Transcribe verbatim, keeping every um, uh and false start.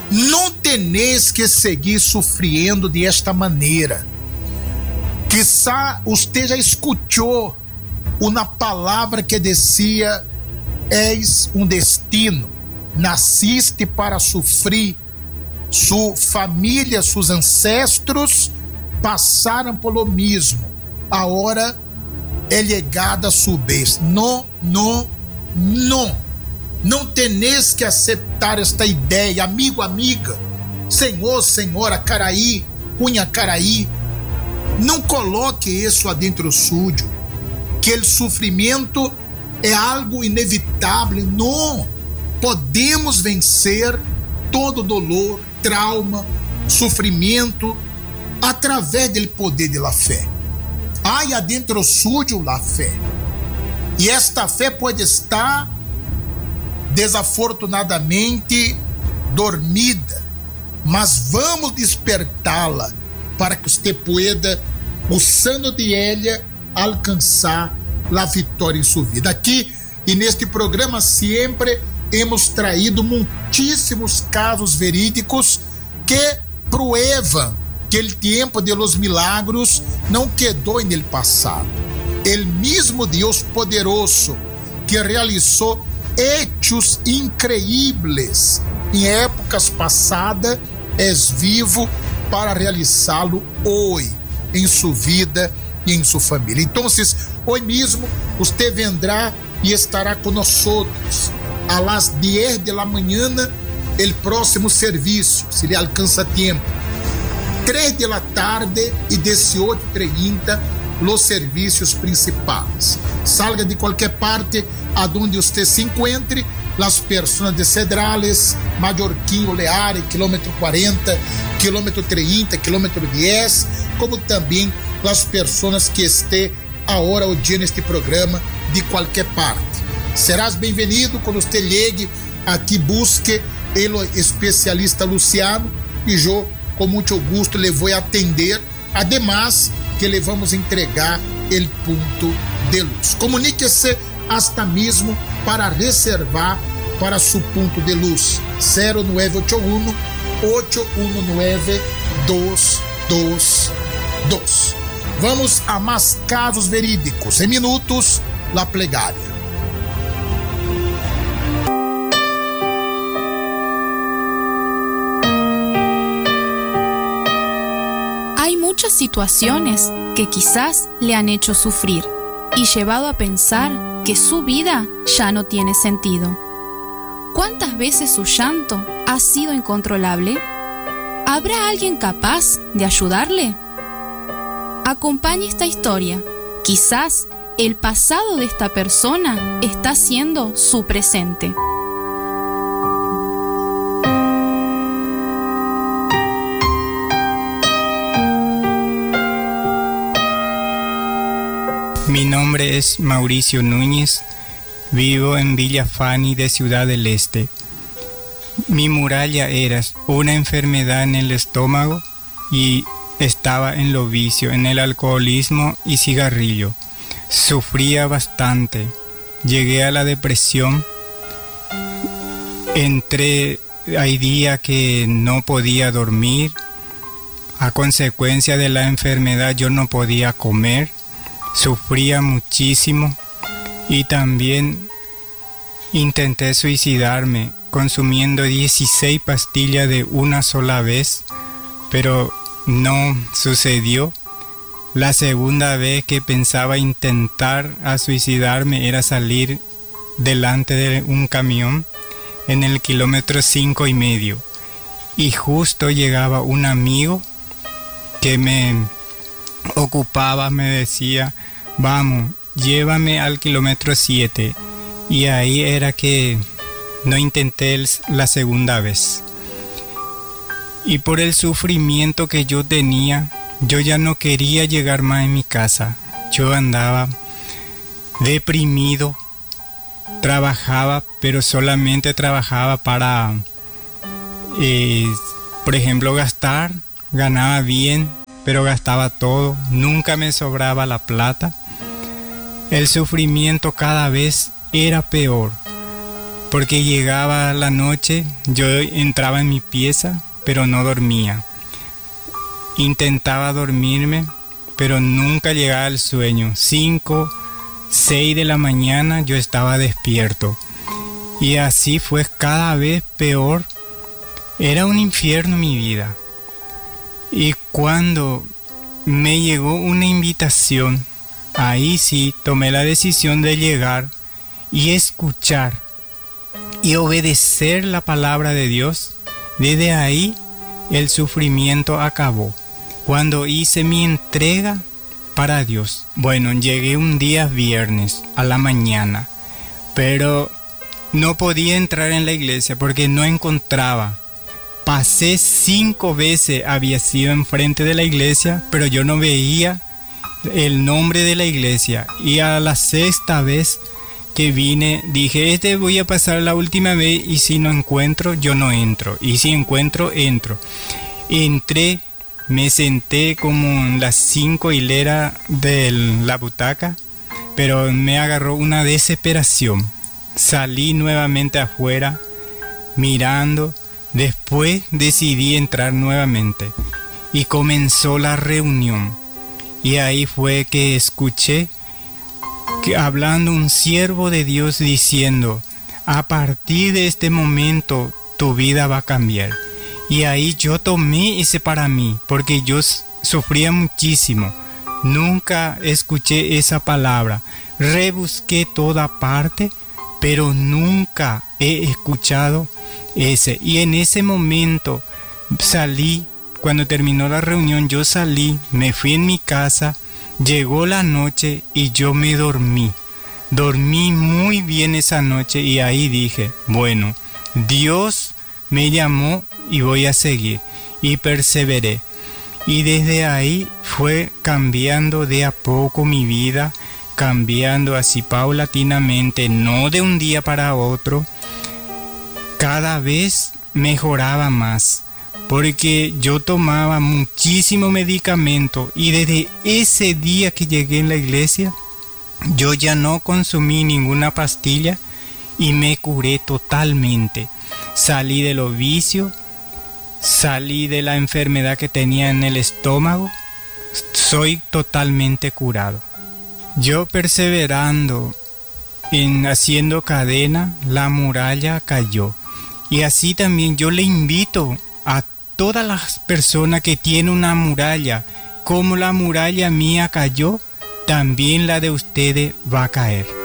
Não tenéis que seguir sofrendo de esta maneira. Quizá você já escutou uma palavra que dizia: és um destino, nasciste para sofrer. Sua família, seus ancestros passaram pelo mesmo. Agora é legada a sua vez. Não, não, não. Não tenéis que aceitar esta ideia, amigo, amiga, senhor, senhora, caraí, cunha, caraí. Não coloque isso adentro sujo, que o sofrimento é algo inevitável. Não, podemos vencer todo dolor, trauma, sofrimento através do poder da fé. Há adentro sujo a fé, e esta fé pode estar desafortunadamente dormida, mas vamos despertá-la para que você pueda, usando de ela, alcançar a vitória em sua vida. Aqui e neste programa sempre hemos traído muitíssimos casos verídicos que provam que o tempo de los milagros não quedou no passado. O mesmo Deus poderoso que realizou hechos increíbles em épocas passadas é vivo para realizá-lo hoje em sua vida e em sua família. Então, hoje mesmo você vendrá e estará conosco a las dez de la mañana el próximo serviço, se lhe alcança tempo. três de la tarde e dezoito e trinta los serviços principais. Salga de qualquer parte aonde você se encontre, las personas de Cedrales, Mallorquín, Oleare, quilômetro quarenta, quilômetro trinta, quilômetro dez, como também las personas que estejam agora o dia neste programa de qualquer parte. Serás bem-vindo quando você llegue aqui, busque o especialista Luciano e eu, com muito gosto, lhe vou atender, además que lhe vamos entregar o ponto de luz. Comunique-se hasta mesmo para reservar para seu ponto de luz. zero nove oito um, oito um nove, dois dois dois. Vamos a mais casos verídicos. Em minutos, la plegária. Hay muchas situaciones que quizás le han hecho sufrir y llevado a pensar que su vida ya no tiene sentido. ¿Cuántas veces su llanto ha sido incontrolable? ¿Habrá alguien capaz de ayudarle? Acompañe esta historia. Quizás el pasado de esta persona está siendo su presente. Mi nombre es Mauricio Núñez, vivo en Villa Fani de Ciudad del Este. Mi muralla era una enfermedad en el estómago y estaba en lo vicio, en el alcoholismo y cigarrillo. Sufría bastante, llegué a la depresión, entré, hay días que no podía dormir, a consecuencia de la enfermedad yo no podía comer. Sufría muchísimo y también intenté suicidarme consumiendo dieciséis pastillas de una sola vez, pero no sucedió. La segunda vez que pensaba intentar a suicidarme era salir delante de un camión en el kilómetro cinco y medio y justo llegaba un amigo que me ocupaba, me decía: vamos, llévame al kilómetro siete, y ahí era que no intenté la segunda vez. Y por el sufrimiento que yo tenía, yo ya no quería llegar más en mi casa. Yo andaba deprimido, trabajaba, pero solamente trabajaba para, eh, por ejemplo, gastar, ganaba bien, pero gastaba todo, nunca me sobraba la plata. El sufrimiento cada vez era peor. porque llegaba la noche, yo entraba en mi pieza, pero no dormía. Intentaba dormirme, pero nunca llegaba al sueño. Cinco, seis de la mañana yo estaba despierto. Y así fue cada vez peor. Era un infierno mi vida. Y cuando me llegó una invitación, ahí sí tomé la decisión de llegar y escuchar y obedecer la palabra de Dios. Desde ahí el sufrimiento acabó. Cuando hice mi entrega para Dios. Bueno, llegué un día viernes a la mañana, pero no podía entrar en la iglesia porque no encontraba. Pasé cinco veces, había sido enfrente de la iglesia, pero yo no veía el nombre de la iglesia. Y a la sexta vez que vine, dije, este voy a pasar la última vez y si no encuentro, yo no entro. Y si encuentro, entro. Entré, me senté como en las cinco hileras de la butaca, pero me agarró una desesperación. Salí nuevamente afuera, mirando. Después decidí entrar nuevamente y comenzó la reunión. Y ahí fue que escuché que hablando un siervo de Dios diciendo, a partir de este momento tu vida va a cambiar. Y ahí yo tomé ese para mí, porque yo sufría muchísimo. Nunca escuché esa palabra. Rebusqué toda parte, pero nunca he escuchado ese. Y en ese momento salí, cuando terminó la reunión, yo salí, me fui en mi casa, llegó la noche y yo me dormí. Dormí muy bien esa noche y ahí dije, bueno, Dios me llamó y voy a seguir. Y perseveré. Y desde ahí fue cambiando de a poco mi vida, cambiando así paulatinamente, no de un día para otro. Cada vez mejoraba más, porque yo tomaba muchísimo medicamento y desde ese día que llegué en la iglesia, yo ya no consumí ninguna pastilla y me curé totalmente. Salí de los vicios, salí de la enfermedad que tenía en el estómago, soy totalmente curado. Yo perseverando en haciendo cadena, la muralla cayó. Y así también yo le invito a todas las personas que tienen una muralla, como la muralla mía cayó, también la de ustedes va a caer.